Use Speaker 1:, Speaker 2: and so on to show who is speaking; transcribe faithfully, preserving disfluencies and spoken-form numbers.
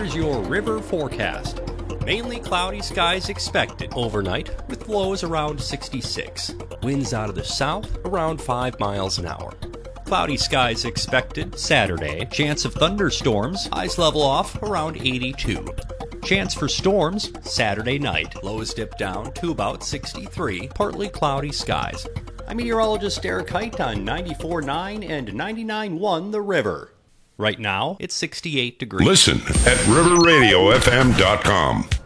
Speaker 1: here's your river forecast. Mainly cloudy skies expected overnight, with lows around sixty-six. Winds out of the south around five miles an hour. Cloudy skies expected Saturday. Chance of thunderstorms. Highs level off around eighty-two. Chance for storms Saturday night. Lows dip down to about sixty-three. Partly cloudy skies. I'm meteorologist Eric Height on ninety-four point nine and ninety-nine point one The River. Right now, it's sixty-eight degrees.
Speaker 2: Listen at river radio f m dot com.